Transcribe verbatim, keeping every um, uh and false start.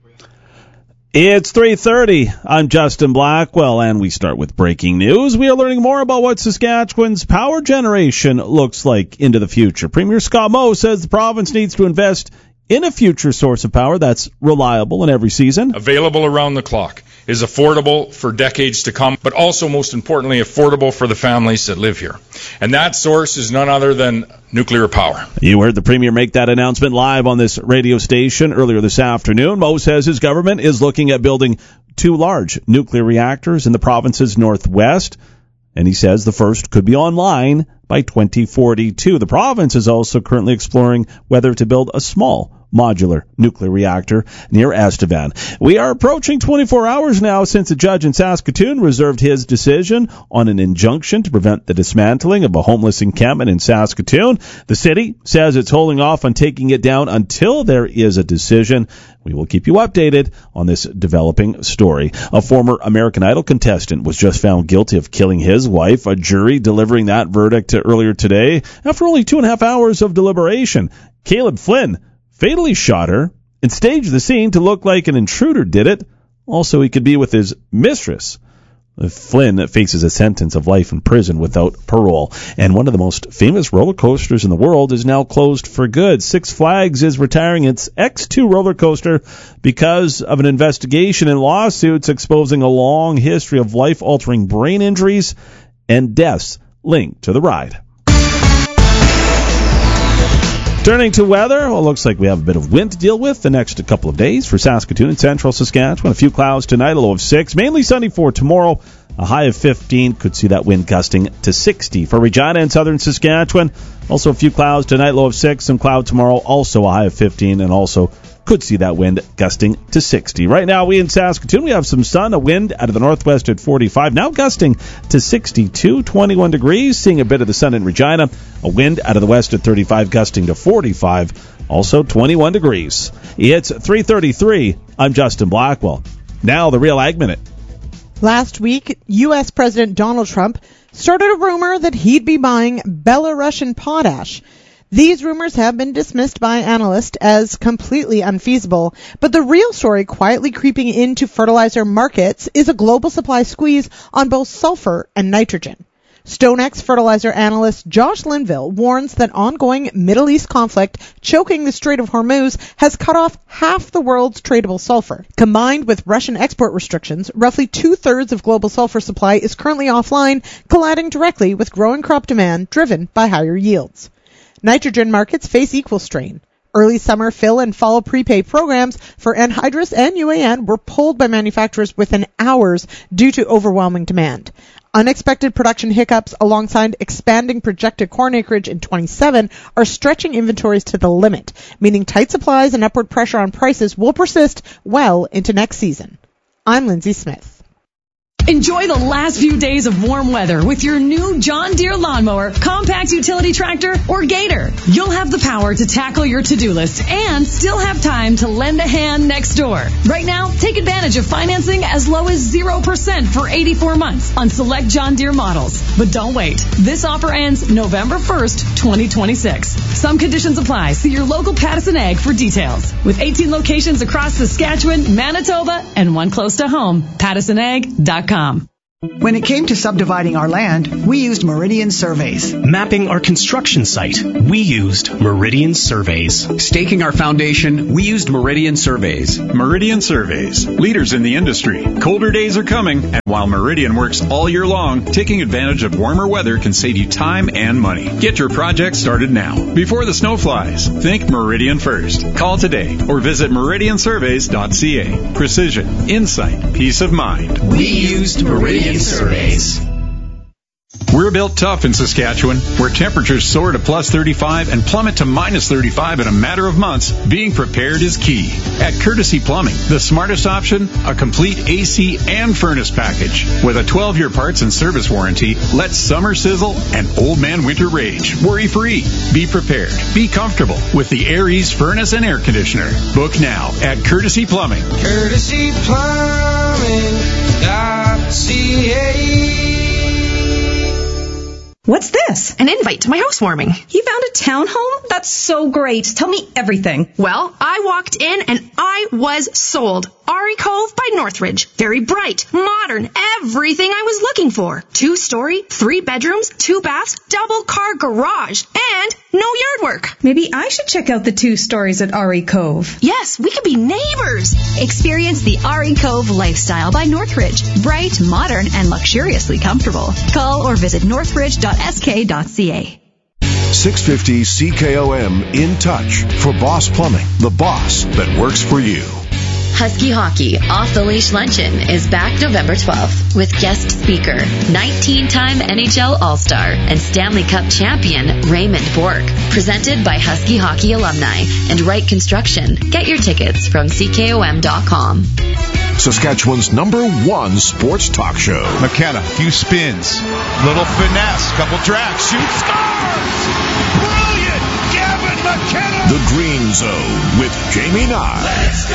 It's three thirty. I'm Justin Blackwell, and we start with breaking news. We are learning more about what Saskatchewan's power generation looks like into the future. Premier Scott Moe says the province needs to invest in a future source of power that's reliable in every season. Available around the clock, is affordable for decades to come, but also, most importantly, affordable for the families that live here. And that source is none other than nuclear power. You heard the Premier make that announcement live on this radio station earlier this afternoon. Moe says his government is looking at building two large nuclear reactors in the province's northwest, and he says the first could be online by twenty forty-two. The province is also currently exploring whether to build a small modular nuclear reactor near Estevan. We are approaching twenty-four hours now since a judge in Saskatoon reserved his decision on an injunction to prevent the dismantling of a homeless encampment in Saskatoon. The city says it's holding off on taking it down until there is a decision. We will keep you updated on this developing story. A former American Idol contestant was just found guilty of killing his wife. A jury delivering that verdict earlier today after only two and a half hours of deliberation. Caleb Flynn fatally shot her and staged the scene to look like an intruder did it. Also, he could be with his mistress. Flynn faces a sentence of life in prison without parole. And one of the most famous roller coasters in the world is now closed for good. Six Flags is retiring its X two roller coaster because of an investigation and lawsuits exposing a long history of life-altering brain injuries and deaths linked to the ride. Turning to weather, well, it looks like we have a bit of wind to deal with the next couple of days for Saskatoon and central Saskatchewan. A few clouds tonight, a low of six. Mainly sunny for tomorrow, a high of fifteen. Could see that wind gusting to sixty. For Regina and southern Saskatchewan, also a few clouds tonight, low of six. Some cloud tomorrow, also a high of fifteen, and also could see that wind gusting to sixty. Right now, we in Saskatoon, we have some sun, a wind out of the northwest at forty-five, now gusting to sixty-two, twenty-one degrees, seeing a bit of the sun in Regina, a wind out of the west at thirty-five, gusting to forty-five, also twenty-one degrees. It's three thirty-three. I'm Justin Blackwell. Now, the Real Ag Minute. Last week, U S President Donald Trump started a rumor that he'd be buying Belarusian potash. These rumors have been dismissed by analysts as completely unfeasible, but the real story quietly creeping into fertilizer markets is a global supply squeeze on both sulfur and nitrogen. StoneX fertilizer analyst Josh Linville warns that ongoing Middle East conflict choking the Strait of Hormuz has cut off half the world's tradable sulfur. Combined with Russian export restrictions, roughly two-thirds of global sulfur supply is currently offline, colliding directly with growing crop demand driven by higher yields. Nitrogen markets face equal strain. Early summer fill and fall prepay programs for anhydrous and U A N were pulled by manufacturers within hours due to overwhelming demand. Unexpected production hiccups alongside expanding projected corn acreage in twenty-seven are stretching inventories to the limit, meaning tight supplies and upward pressure on prices will persist well into next season. I'm Lindsay Smith. Enjoy the last few days of warm weather with your new John Deere lawnmower, compact utility tractor, or Gator. You'll have the power to tackle your to-do list and still have time to lend a hand next door. Right now, take advantage of financing as low as zero percent for eighty-four months on select John Deere models. But don't wait. This offer ends November first, twenty twenty-six. Some conditions apply. See your local Pattison Ag for details. With eighteen locations across Saskatchewan, Manitoba, and one close to home, pattison ag dot com. When it came to subdividing our land, we used Meridian Surveys. Mapping our construction site, we used Meridian Surveys. Staking our foundation, we used Meridian Surveys. Meridian Surveys, leaders in the industry. Colder days are coming, and while Meridian works all year long, taking advantage of warmer weather can save you time and money. Get your project started now, before the snow flies. Think Meridian first. Call today or visit meridian surveys dot c a. Precision, insight, peace of mind. We used Meridian Surveys. We're built tough in Saskatchewan, where temperatures soar to plus thirty-five and plummet to minus thirty-five in a matter of months. Being prepared is key. At Courtesy Plumbing, the smartest option, a complete A C and furnace package. With a twelve-year parts and service warranty, let summer sizzle and old man winter rage. Worry-free. Be prepared. Be comfortable with the Aries furnace and air conditioner. Book now at Courtesy Plumbing. Courtesy Plumbing dot c a. What's this? An invite to my housewarming. You found a townhome that's so great. Tell me everything. Well, I walked in and I was sold. Ari Cove by Northridge. Very bright, modern, everything I was looking for. Two-story, three bedrooms, two baths, double car garage, and no yard work. Maybe I should check out the two stories at Ari Cove. Yes, we could be neighbors. Experience the Ari Cove lifestyle by Northridge. Bright, modern, and luxuriously comfortable. Call or visit northridge dot s k dot c a. six fifty C K O M In Touch for Boss Plumbing, the boss that works for you. Husky Hockey Off the Leash Luncheon is back November twelfth with guest speaker, nineteen-time N H L All-Star and Stanley Cup champion Raymond Bourque. Presented by Husky Hockey alumni and Wright Construction. Get your tickets from C K O M dot com. Saskatchewan's number one sports talk show. McKenna, few spins, little finesse, couple tracks, shoots, scores! Brilliant! Gavin McKenna! The Green Zone with Jamie Nye. Let's go